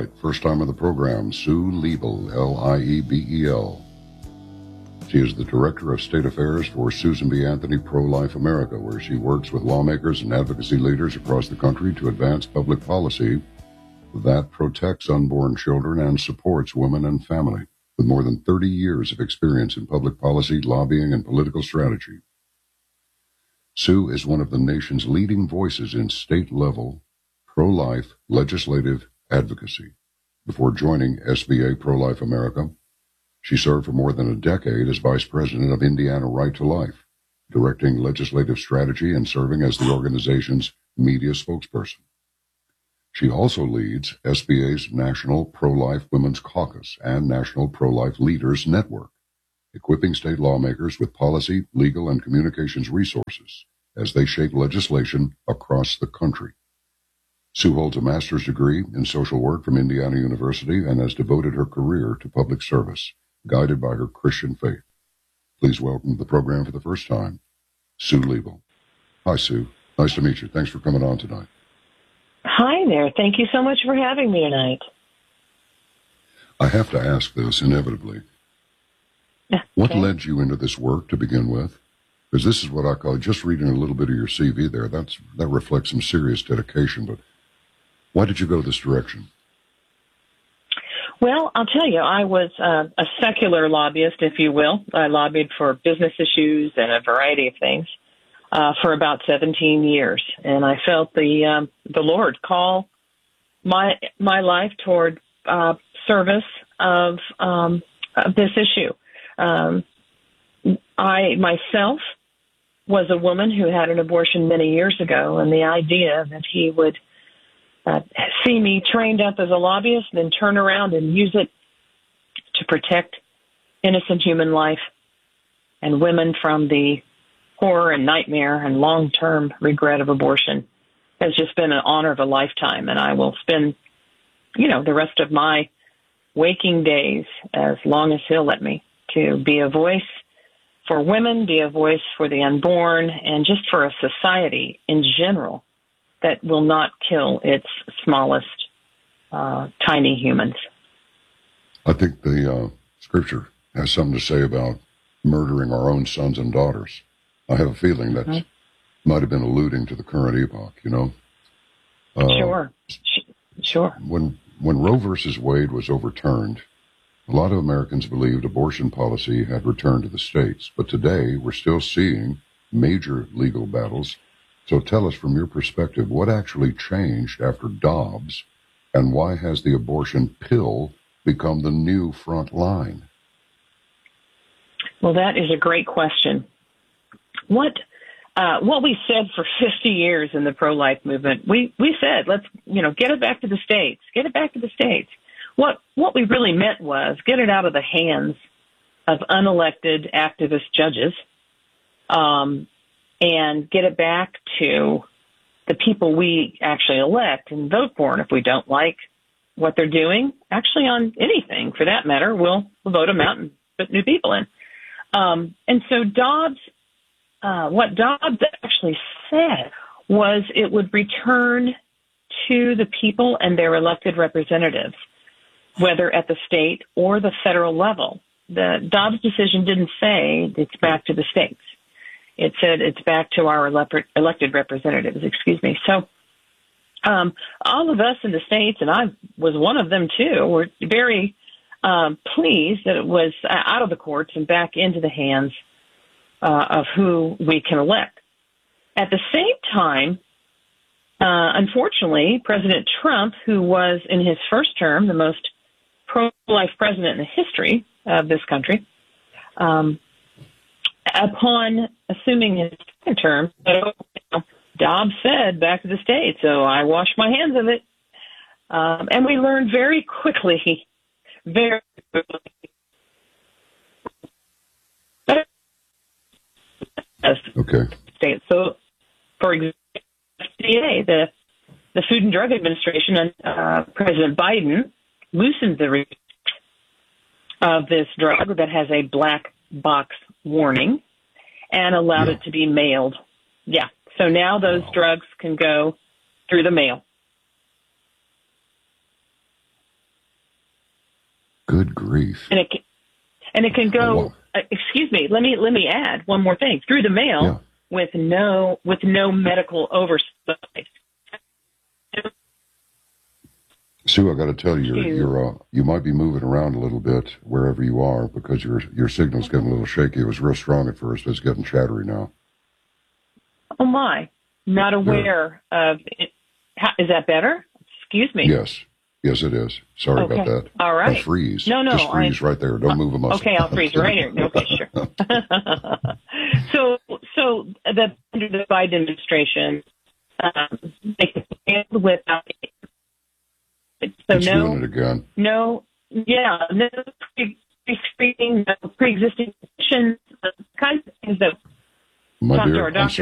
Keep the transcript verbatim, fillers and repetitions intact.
right, first time on the program, Sue Liebel, L I E B E L. She is the Director of State Affairs for Susan B. Anthony Pro-Life America, where she works with lawmakers and advocacy leaders across the country to advance public policy that protects unborn children and supports women and family. With more than thirty years of experience in public policy, lobbying, and political strategy, Sue is one of the nation's leading voices in state-level pro-life legislative advocacy. Before joining S B A Pro-Life America, she served for more than a decade as Vice President of Indiana Right to Life, directing legislative strategy and serving as the organization's media spokesperson. She also leads S B A's National Pro-Life Women's Caucus and National Pro-Life Leaders Network, equipping state lawmakers with policy, legal, and communications resources as they shape legislation across the country. Sue holds a master's degree in social work from Indiana University and has devoted her career to public service, guided by her Christian faith. Please welcome to the program for the first time, Sue Liebel. Hi, Sue. Nice to meet you. Thanks for coming on tonight. Hi there. Thank you so much for having me tonight. I have to ask this inevitably. Okay. What led you into this work to begin with? Because this is what I call, just reading a little bit of your C V there, that's that reflects some serious dedication, but why did you go this direction? Well, I'll tell you, I was uh, a secular lobbyist, if you will. I lobbied for business issues and a variety of things uh, for about seventeen years, and I felt the um, the Lord call my my life toward uh, service of, um, of this issue. Um, I myself was a woman who had an abortion many years ago, and the idea that He would Uh, see me trained up as a lobbyist and then turn around and use it to protect innocent human life and women from the horror and nightmare and long-term regret of abortion has just been an honor of a lifetime. And I will spend, you know, the rest of my waking days, as long as He'll let me, to be a voice for women, be a voice for the unborn, and just for a society in general that will not kill its smallest, uh, tiny humans. I think the uh, scripture has something to say about murdering our own sons and daughters. I have a feeling that mm-hmm. might have been alluding to the current epoch, you know? Uh, sure, sure. When, when Roe versus Wade was overturned, a lot of Americans believed abortion policy had returned to the states, but today we're still seeing major legal battles. So tell us from your perspective, what actually changed after Dobbs, and why has the abortion pill become the new front line? Well, that is a great question. What uh, what we said for fifty years in the pro-life movement, we, we said, let's, you know, get it back to the states, get it back to the states. What what we really meant was get it out of the hands of unelected activist judges, um, and get it back to the people we actually elect and vote for. And if we don't like what they're doing, actually on anything for that matter, we'll, we'll vote them out and put new people in. Um, and so Dobbs, uh, what Dobbs actually said was it would return to the people and their elected representatives, whether at the state or the federal level. The Dobbs decision didn't say it's back to the states. It said it's back to our ele- elected representatives, excuse me. So um, all of us in the states, and I was one of them too, were very um, pleased that it was out of the courts and back into the hands uh, of who we can elect. At the same time, uh, unfortunately, President Trump, who was in his first term the most pro-life president in the history of this country, um, upon assuming his second term, you know, Dobbs said, back to the states, so I washed my hands of it. Um, and we learned very quickly, very quickly, okay. States. So, for example, F D A, the, the Food and Drug Administration, and uh, President Biden loosened the re- of this drug that has a black box warning and allowed yeah. it to be mailed. Yeah. So now those wow. drugs can go through the mail. Good grief. And it can, and it can go, Oh, wow. uh, excuse me, let me, let me add one more thing. Through the mail Yeah. with no, with no medical oversight. Sue, I got to tell you, you're, Excuse- you're uh, you might be moving around a little bit wherever you are because your your signal's getting a little shaky. It was real strong at first, but it's getting chattery now. Oh my, not aware of it. How, is that better? Excuse me. Yes, yes, it is. Sorry Okay. about that. All right. I'll freeze. No, no, Just freeze I- right there. Don't move a muscle. Okay, I'll freeze right here. Okay, sure. so, so the under the Biden administration, um, they can stand without. So It's no, doing it again. no, yeah, no pre- pre-screening, no pre-existing conditions, the kinds of things that My talk to dear, our I'm doctors